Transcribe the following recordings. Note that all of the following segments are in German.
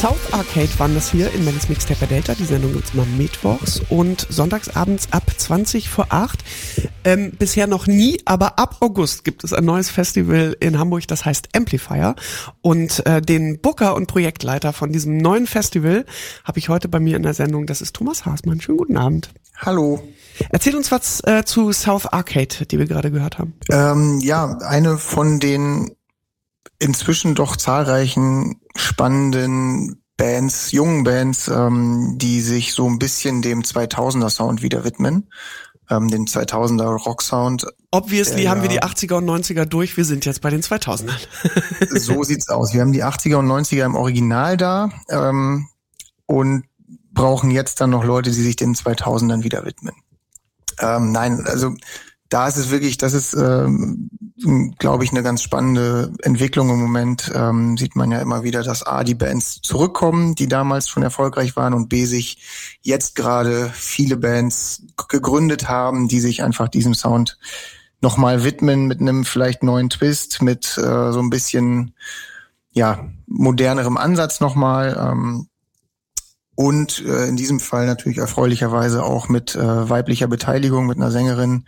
South Arcade waren das hier in Mellis Mixtape bei Delta. Die Sendung gibt's immer mittwochs und sonntagsabends ab 20:20. Bisher noch nie, aber ab August gibt es ein neues Festival in Hamburg, das heißt Amplifier. Und den Booker und Projektleiter von diesem neuen Festival habe ich heute bei mir in der Sendung. Das ist Thomas Haßmann. Schönen guten Abend. Hallo. Erzähl uns was zu South Arcade, die wir gerade gehört haben. Ja, eine von den inzwischen doch zahlreichen spannenden Bands, jungen Bands, die sich so ein bisschen dem 2000er Sound wieder widmen, dem 2000er Rock Sound. Obviously haben wir die 80er und 90er durch, wir sind jetzt bei den 2000ern. So sieht's aus. Wir haben die 80er und 90er im Original da und brauchen jetzt dann noch Leute, die sich den 2000ern wieder widmen. Nein, also da ist es wirklich, das ist, glaube ich, eine ganz spannende Entwicklung im Moment. Sieht man ja immer wieder, dass A, die Bands zurückkommen, die damals schon erfolgreich waren, und B, sich jetzt gerade viele Bands gegründet haben, die sich einfach diesem Sound nochmal widmen mit einem vielleicht neuen Twist, mit so ein bisschen ja modernerem Ansatz nochmal. Und in diesem Fall natürlich erfreulicherweise auch mit weiblicher Beteiligung, mit einer Sängerin,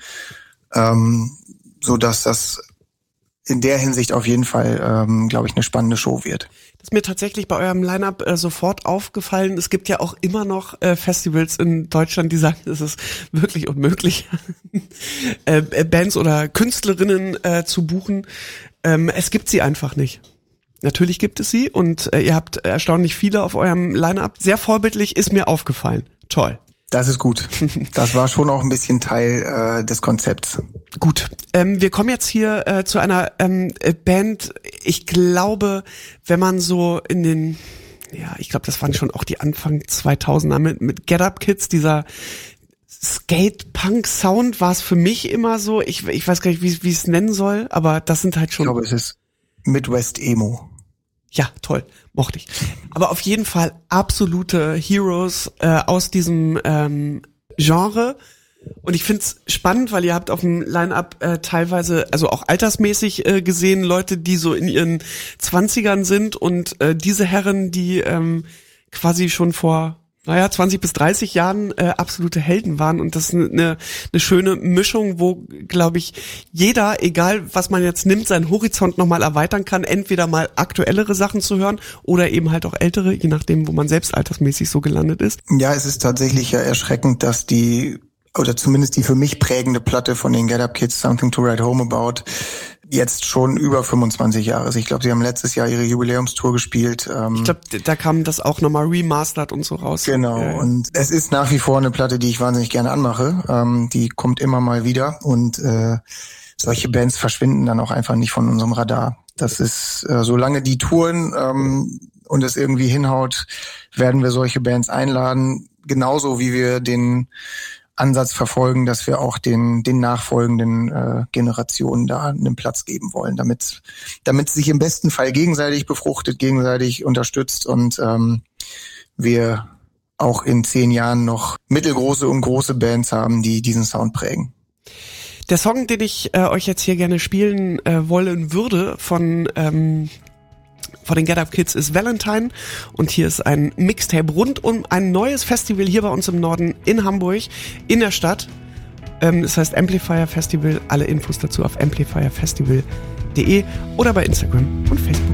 so dass das in der Hinsicht auf jeden Fall, glaube ich, eine spannende Show wird. Das ist mir tatsächlich bei eurem Line-Up sofort aufgefallen. Es gibt ja auch immer noch Festivals in Deutschland, die sagen, es ist wirklich unmöglich, Bands oder Künstlerinnen zu buchen. Es gibt sie einfach nicht. Natürlich gibt es sie und ihr habt erstaunlich viele auf eurem Line-Up. Sehr vorbildlich, ist mir aufgefallen. Toll. Das ist gut. Das war schon auch ein bisschen Teil des Konzepts. Gut. Wir kommen jetzt hier zu einer Band. Ich glaube, wenn man so in den, ja, ich glaube, das waren schon auch die Anfang 2000er mit Get Up Kids, dieser Skate-Punk-Sound war es für mich immer so. Ich weiß gar nicht, wie ich es nennen soll, aber das sind halt schon... Ich glaube, es ist Midwest Emo. Ja, toll, mochte ich. Aber auf jeden Fall absolute Heroes aus diesem Genre. Und ich find's spannend, weil ihr habt auf dem Line-Up teilweise, also auch altersmäßig gesehen, Leute, die so in ihren 20ern sind und diese Herren, die quasi schon vor 20 bis 30 Jahren absolute Helden waren, und das ist eine schöne Mischung, wo, glaube ich, jeder, egal was man jetzt nimmt, seinen Horizont nochmal erweitern kann, entweder mal aktuellere Sachen zu hören oder eben halt auch ältere, je nachdem, wo man selbst altersmäßig so gelandet ist. Ja, es ist tatsächlich ja erschreckend, dass oder zumindest die für mich prägende Platte von den Get Up Kids, Something to Write Home About, jetzt schon über 25 Jahre ist. Ich glaube, sie haben letztes Jahr ihre Jubiläumstour gespielt. Ich glaube, da kam das auch nochmal remastered und so raus. Genau, und es ist nach wie vor eine Platte, die ich wahnsinnig gerne anmache. Die kommt immer mal wieder, und solche Bands verschwinden dann auch einfach nicht von unserem Radar. Das ist, solange die touren und es irgendwie hinhaut, werden wir solche Bands einladen. Genauso wie wir den Ansatz verfolgen, dass wir auch den nachfolgenden Generationen da einen Platz geben wollen, damit sich im besten Fall gegenseitig befruchtet, gegenseitig unterstützt und wir auch in 10 Jahren noch mittelgroße und große Bands haben, die diesen Sound prägen. Der Song, den ich euch jetzt hier gerne spielen wollen würde von den Get Up Kids, ist Valentine, und hier ist ein Mixtape rund um ein neues Festival hier bei uns im Norden in Hamburg, in der Stadt. Das heißt Amplifier Festival. Alle Infos dazu auf amplifierfestival.de oder bei Instagram und Facebook.